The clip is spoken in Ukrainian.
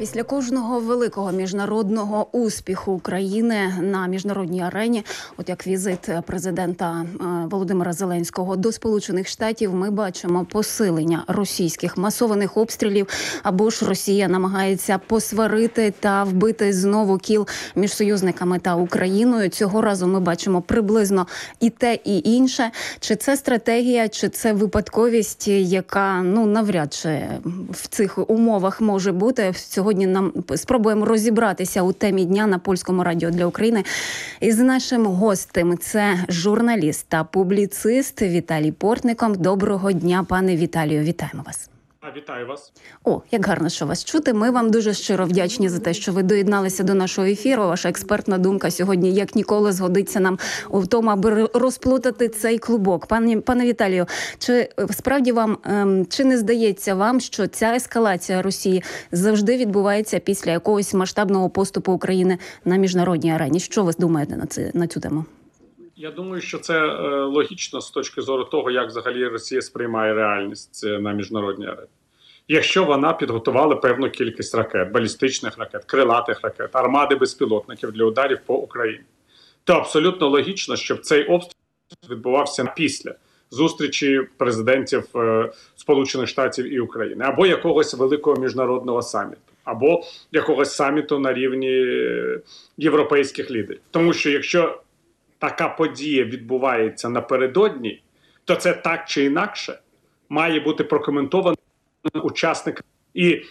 Після кожного великого міжнародного успіху України на міжнародній арені, от як візит президента Володимира Зеленського до Сполучених Штатів, ми бачимо посилення російських масованих обстрілів, або ж Росія намагається посварити та вбити знову кіл між союзниками та Україною. Цього разу ми бачимо приблизно і те, і інше. Чи це стратегія, чи це випадковість, яка навряд чи в цих умовах може бути. Сьогодні нам спробуємо розібратися у темі дня на Польському радіо для України із нашим гостем. Це журналіст та публіцист Віталій Портников. Доброго дня, пане Віталію. Вітаємо вас. Вітаю вас. Як гарно, що вас чути. Ми вам дуже щиро вдячні за те, що ви доєдналися до нашого ефіру. Ваша експертна думка сьогодні, як ніколи, згодиться нам у тому, аби розплутати цей клубок. Пане Віталію, чи справді чи не здається вам, що ця ескалація Росії завжди відбувається після якогось масштабного поступу України на міжнародній арені? Що ви думаєте на цю тему? Я думаю, що це логічно з точки зору того, як взагалі Росія сприймає реальність на міжнародній арені. Якщо вона підготувала певну кількість ракет, балістичних ракет, крилатих ракет, армади безпілотників для ударів по Україні, то абсолютно логічно, щоб цей обстріл відбувався після зустрічі президентів Сполучених Штатів і України, або якогось великого міжнародного саміту, або якогось саміту на рівні європейських лідерів. Тому що якщо така подія відбувається напередодні, то це так чи інакше має бути прокоментовано учасниками. І